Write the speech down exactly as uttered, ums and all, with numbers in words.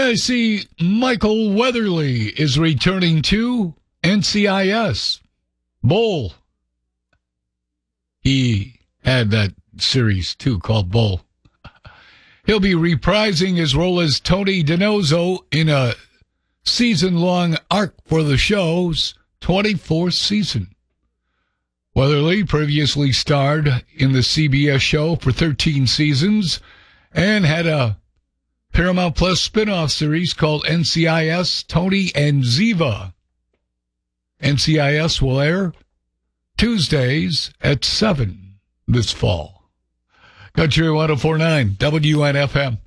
I see Michael Weatherly is returning to N C I S. Bull. He had that series, too, called Bull. He'll be reprising his role as Tony DiNozzo in a season-long arc for the show's twenty-fourth season. Weatherly previously starred in the C B S show for thirteen seasons and had a Paramount Plus spin-off series called N C I S Tony and Ziva. N C I S will air Tuesdays at seven this fall. Country one oh four point nine W N F M.